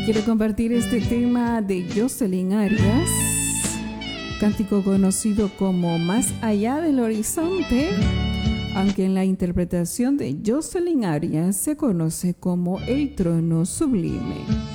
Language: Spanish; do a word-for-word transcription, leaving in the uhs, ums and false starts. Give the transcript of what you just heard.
Quiero compartir este tema de Jocelyn Arias, cántico conocido como Más allá del horizonte, aunque en la interpretación de Jocelyn Arias se conoce como El trono sublime.